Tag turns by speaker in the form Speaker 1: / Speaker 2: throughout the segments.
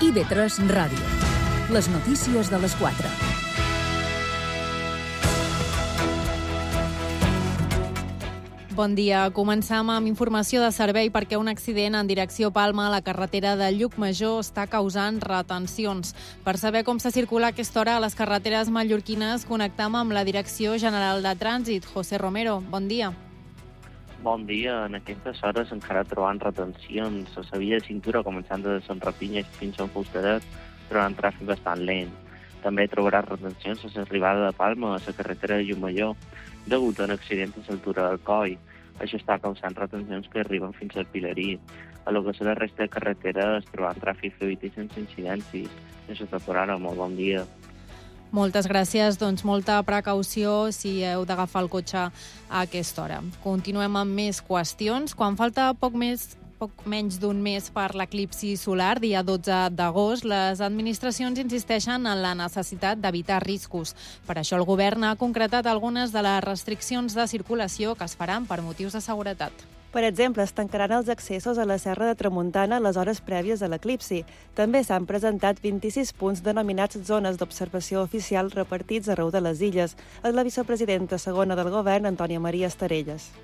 Speaker 1: IB3 Ràdio. Les notícies de les 4.
Speaker 2: Bon dia. Comencem amb informació de servei perquè un accident en direcció Palma a la carretera de Llucmajor està causant retencions. Per saber com se circula a aquesta hora a les carreteres mallorquines, connectam amb la Direcció General de Trànsit. José Romero, bon dia.
Speaker 3: Bon dia. En aquestes hores encara trobant retencions. A la via de cintura, començant de Sant Rapinya fins a Fustadet, trobant tràfic bastant lent. També trobaràs retencions a l'arribada de Palma, a la carretera de Llucmajor, degut a un accident a l'altura del Coll. Això està causant retencions que arriben fins al Pilarí. A lo que és la resta de carretera es troben tràfic fluid i sense incidències. Això és tot per ara. Molt bon dia.
Speaker 2: Moltes gràcies. Doncs molta precaució si heu d'agafar el cotxe a aquesta hora. Continuem amb més qüestions. Quan falta poc menys d'un mes per l'eclipsi solar, dia 12 d'agost, les administracions insisteixen en la necessitat d'evitar riscos. Per això el govern ha concretat algunes de les restriccions de circulació que es faran per motius de seguretat.
Speaker 4: Per exemple, es tancaran els accessos a la Serra de Tramuntana a les hores prèvies a l'eclipsi. També s'han presentat 26 punts denominats zones d'observació oficial repartits arreu de les illes. És la vicepresidenta segona del govern, Antònia Maria Estarelles.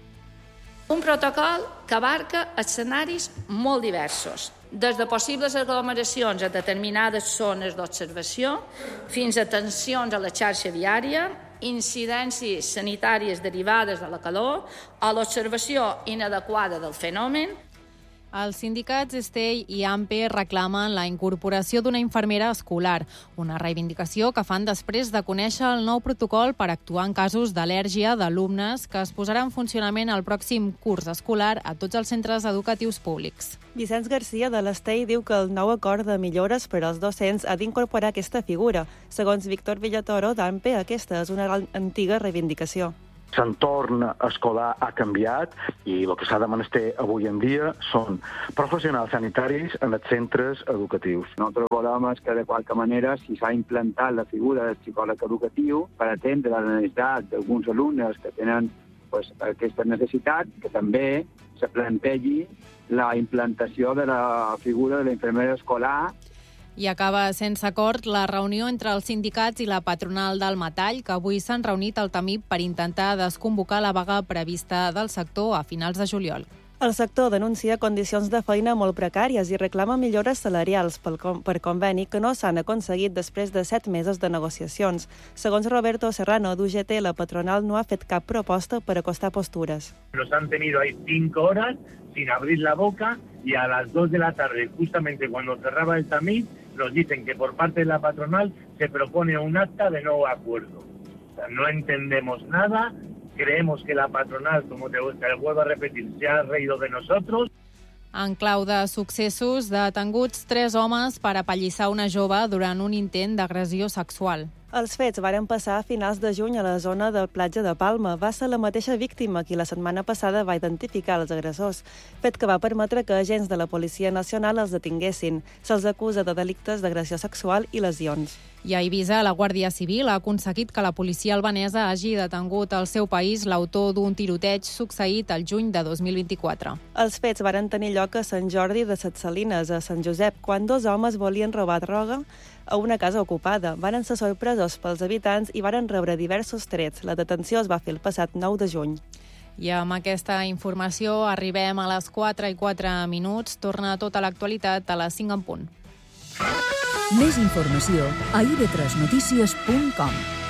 Speaker 5: Un protocol que abarca escenaris molt diversos, des de possibles aglomeracions a determinades zones d'observació fins a tensions a la xarxa viària, incidències sanitàries derivades de la calor o l'observació inadequada del fenomen.
Speaker 2: Els sindicats Estell i AMPE reclamen la incorporació d'una infermera escolar, una reivindicació que fan després de conèixer el nou protocol per actuar en casos d'al·lèrgia d'alumnes que es posarà en funcionament el pròxim curs escolar a tots els centres educatius públics.
Speaker 4: Vicenç Garcia de l'Estell diu que el nou acord de millores per als docents ha d'incorporar aquesta figura. Segons Víctor Villatoro d'AMPE, aquesta és una antiga reivindicació.
Speaker 6: L'entorn escolar ha canviat i el que s'ha de menester avui en dia són professionals sanitaris en els centres educatius.
Speaker 7: Nosaltres volem que de qualque manera si s'ha implantat la figura del psicòleg educatiu per atendre la necessitat d'alguns alumnes que tenen aquesta necessitat, que també se plantegi la implantació de la figura de la infermera escolar.
Speaker 2: I acaba sense acord la reunió entre els sindicats i la patronal del metall, que avui s'han reunit al TAMIP per intentar desconvocar la vaga prevista del sector a finals de juliol.
Speaker 4: El sector denuncia condicions de feina molt precàries i reclama millores salarials per conveni que no s'han aconseguit després de 7 mesos de negociacions. Segons Roberto Serrano, d'UGT, la patronal no ha fet cap proposta per acostar postures.
Speaker 8: Nos han tenido ahí 5 horas sin abrir la boca y a las 2 de la tarde, justamente cuando cerraba el TAMIP, nos dicen que por parte de la patronal se propone un acta de no acuerdo. O sea, no entendemos nada, creemos que la patronal, como te vuelvo a repetir, se ha reído de nosotros.
Speaker 2: En clau de successos, detenguts 3 homes per apallissar una jove durant un intent d'agressió sexual.
Speaker 4: Els fets varen passar a finals de juny a la zona del platja de Palma. Va ser la mateixa víctima qui la setmana passada va identificar els agressors, fet que va permetre que agents de la Policia Nacional els detinguessin. Se'ls acusa de delictes d'agressió sexual i lesions.
Speaker 2: I a Eivissa, la Guàrdia Civil ha aconseguit que la policia albanesa hagi detengut al seu país l'autor d'un tiroteig succeït al juny de 2024.
Speaker 4: Els fets varen tenir lloc a Sant Jordi de Ses Salines, a Sant Josep, quan 2 homes volien robar droga a una casa ocupada. Varen ser sorpresos pels habitants i varen rebre diversos trets. La detenció es va fer el passat 9 de juny.
Speaker 2: I amb aquesta informació arribem a les 4:04. Torna tota l'actualitat a les 5 en punt.
Speaker 1: Més informació a ib3notícies.com.